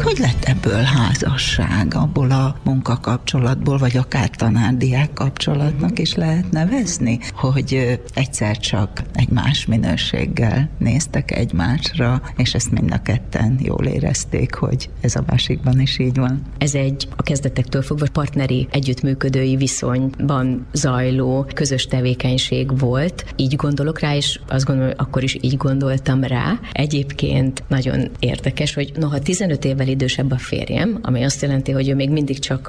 Hogy lett ebből házasság, abból a munkakapcsolatból, vagy akár tanár-diák kapcsolatnak is lehet nevezni, hogy egyszer csak egy más minőséggel néztek egymásra, és ezt mind a ketten jól érezték, hogy ez a másikban is így van. Ez egy a kezdetektől fogva partneri, együttműködői viszonyban zajló közös tevékenység volt. Így gondolok rá, és azt gondolom, hogy akkor is így gondoltam rá. Egyébként nagyon érdekes, hogy noha 15 évvel idősebb a férjem, ami azt jelenti, hogy ő még mindig csak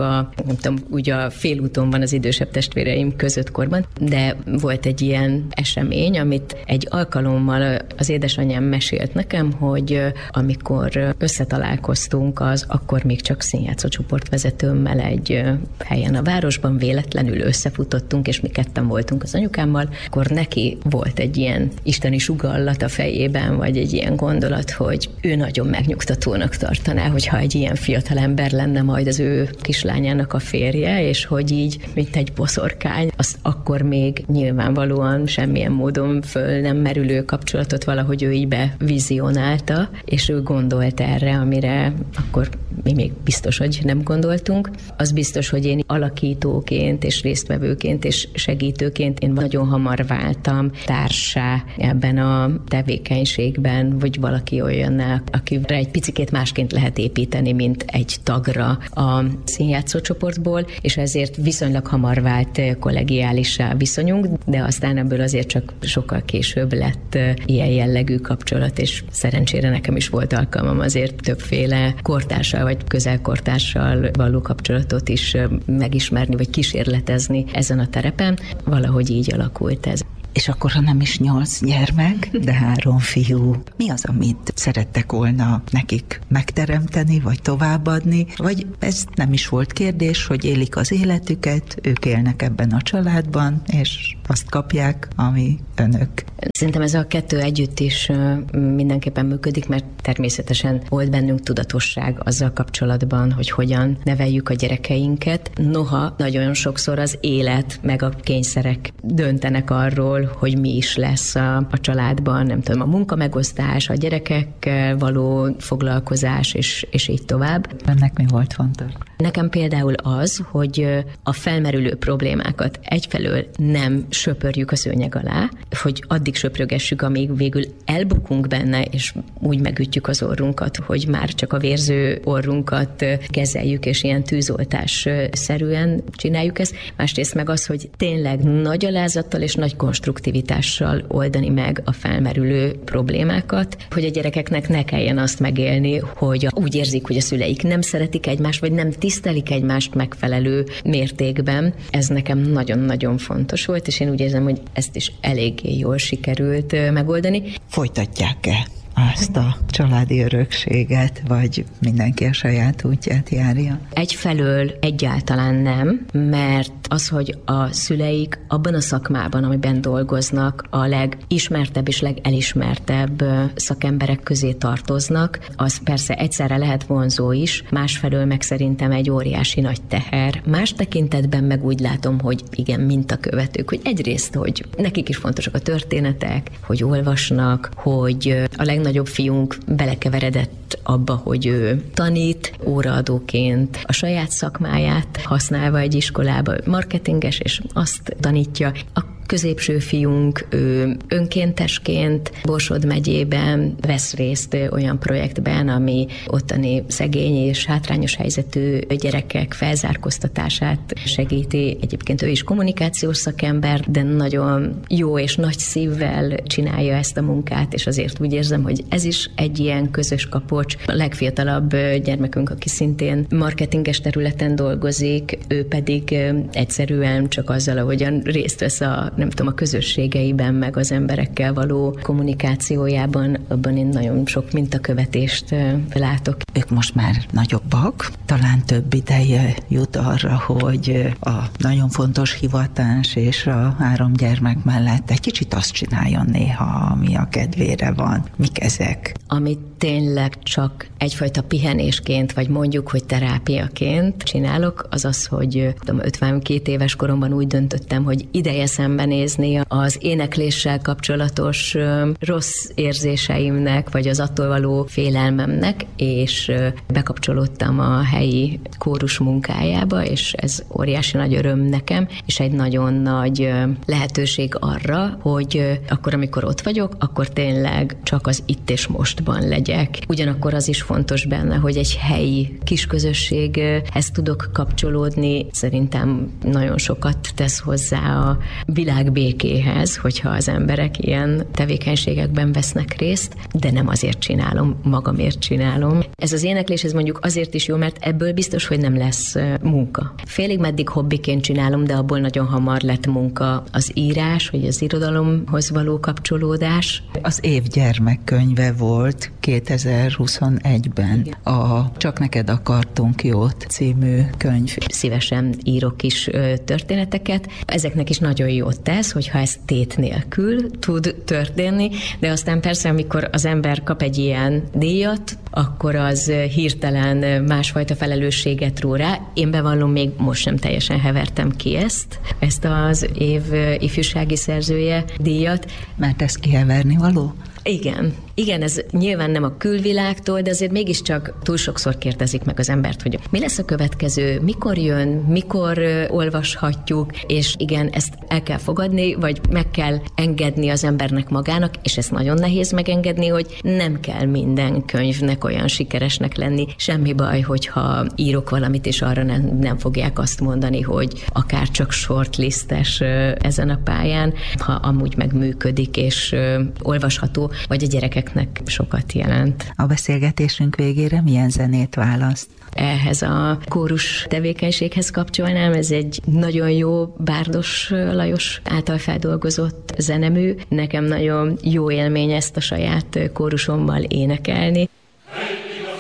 a félúton van az idősebb testvéreim között korban, de volt egy ilyen esemény, amit egy alkalommal az édesanyám mesélt nekem, hogy amikor összetalálkoztunk az akkor még csak színjátszó csoportvezetőmmel egy helyen a városban, véletlenül összefutottunk, és mi ketten voltunk az anyukámmal, akkor neki volt egy ilyen isteni sugallat a fejében, vagy egy ilyen gondolat, hogy ő nagyon megnyugtatónak tartaná, hogyha egy ilyen fiatal ember lenne majd az ő kislányának a férje, és hogy így, mint egy boszorkány, azt akkor még nyilvánvalóan semmilyen módon föl nem merülő kapcsolatot valahogy ő így bevizionálta, és ő gondolt erre, amire akkor mi még biztos, hogy nem gondoltunk. Az biztos, hogy én alakítóként és résztvevőként és segítőként én nagyon hamar váltam társá ebben a tevékenységben, vagy valaki olyanná, akire egy picikét másként lehet építeni, mint egy tagra a színjátszócsoportból, és ezért viszonylag hamar vált kollegiálissá viszonyunk, de aztán ebből azért csak sokkal később lett ilyen jellegű kapcsolat, és szerencsére nekem is volt alkalmam azért többféle kortársal vagy közelkortársal való kapcsolatot is megismerni, vagy kísérletezni ezen a terepen. Valahogy így alakult ez. És akkor, ha nem is 8 gyermek, de 3 fiú, mi az, amit szerettek volna nekik megteremteni, vagy továbbadni, vagy ez nem is volt kérdés, hogy élik az életüket, ők élnek ebben a családban, és azt kapják, ami önök. Szerintem ez a kettő együtt is mindenképpen működik, mert természetesen volt bennünk tudatosság azzal kapcsolatban, hogy hogyan neveljük a gyerekeinket. Noha nagyon sokszor az élet meg a kényszerek döntenek arról, hogy mi is lesz a családban, nem tudom, a munkamegosztás, a gyerekekkel való foglalkozás, és így tovább. Önnek mi volt fontos? Nekem például az, hogy a felmerülő problémákat egyfelől nem söpörjük a szőnyeg alá, hogy addig söprögessük, amíg végül elbukunk benne, és úgy megütjük az orrunkat, hogy már csak a vérző orrunkat kezeljük, és ilyen tűzoltás-szerűen csináljuk ezt. Másrészt meg az, hogy tényleg nagy alázattal és nagy konstruktivitással oldani meg a felmerülő problémákat, hogy a gyerekeknek ne kelljen azt megélni, hogy úgy érzik, hogy a szüleik nem szeretik egymást, vagy nem tisztelik egymást megfelelő mértékben. Ez nekem nagyon-nagyon fontos volt, és én úgy érzem, hogy ezt is eléggé jól sikerült megoldani. Folytatják-e azt a családi örökséget, vagy mindenki a saját útját járja? Egyfelől egyáltalán nem, mert az, hogy a szüleik abban a szakmában, amiben dolgoznak, a legismertebb és legelismertebb szakemberek közé tartoznak, az persze egyszerre lehet vonzó is, másfelől meg szerintem egy óriási nagy teher. Más tekintetben meg úgy látom, hogy igen, mintakövetők, hogy egyrészt, hogy nekik is fontosak a történetek, hogy olvasnak, hogy a legnagyobb fiunk belekeveredett abba, hogy ő tanít, óraadóként a saját szakmáját használva egy iskolába, marketinges, és azt tanítja. A középső fiunk, ő önkéntesként Borsod megyében vesz részt olyan projektben, ami ottani szegény és hátrányos helyzetű gyerekek felzárkóztatását segíti. Egyébként ő is kommunikációs szakember, de nagyon jó és nagy szívvel csinálja ezt a munkát, és azért úgy érzem, hogy ez is egy ilyen közös kapocs. A legfiatalabb gyermekünk, aki szintén marketinges területen dolgozik, ő pedig egyszerűen csak azzal, ahogyan részt vesz a közösségeiben, meg az emberekkel való kommunikációjában, abban én nagyon sok mintakövetést látok. Ők most már nagyobbak, talán több ideje jut arra, hogy a nagyon fontos hivatás és a 3 gyermek mellett egy kicsit azt csináljon néha, ami a kedvére van. Mik ezek? Amit tényleg csak egyfajta pihenésként, vagy mondjuk, hogy terápiaként csinálok, az az, hogy 52 éves koromban úgy döntöttem, hogy ideje szembenézni az énekléssel kapcsolatos rossz érzéseimnek, vagy az attól való félelmemnek, és bekapcsolódtam a helyi kórus munkájába, és ez óriási nagy öröm nekem, és egy nagyon nagy lehetőség arra, hogy akkor, amikor ott vagyok, akkor tényleg csak az itt és mostban legyek. Ugyanakkor az is fontos benne, hogy egy helyi kisközösséghez tudok kapcsolódni. Szerintem nagyon sokat tesz hozzá a világ békéhez, hogyha az emberek ilyen tevékenységekben vesznek részt, de nem azért csinálom, magamért csinálom. Ez az éneklés, ez mondjuk azért is jó, mert ebből biztos, hogy nem lesz munka. Félig meddig hobbiként csinálom, de abból nagyon hamar lett munka az írás, vagy az irodalomhoz való kapcsolódás. Az év gyermekkönyve volt 2021-ben a Csak neked akartunk jót című könyv. Szívesen írok is történeteket. Ezeknek is nagyon jót tesz, hogyha ez tét nélkül tud történni, de aztán persze, amikor az ember kap egy ilyen díjat, akkor az hirtelen másfajta felelősséget ró rá. Én bevallom, még most sem teljesen hevertem ki ezt az év ifjúsági szerzője díjat. Mert ez kiheverni való? Igen, ez nyilván nem a külvilágtól, de azért mégiscsak túl sokszor kérdezik meg az embert, hogy mi lesz a következő, mikor jön, mikor olvashatjuk, és igen, ezt el kell fogadni, vagy meg kell engedni az embernek magának, és ezt nagyon nehéz megengedni, hogy nem kell minden könyvnek olyan sikeresnek lenni. Semmi baj, hogyha írok valamit, és arra nem fogják azt mondani, hogy akár csak shortlistes ezen a pályán, ha amúgy megműködik, és olvasható, vagy a gyerekeknek sokat jelent. A beszélgetésünk végére milyen zenét választ? Ehhez a kórus tevékenységhez kapcsolnám, ez egy nagyon jó Bárdos Lajos által feldolgozott zenemű. Nekem nagyon jó élmény ezt a saját kórusommal énekelni.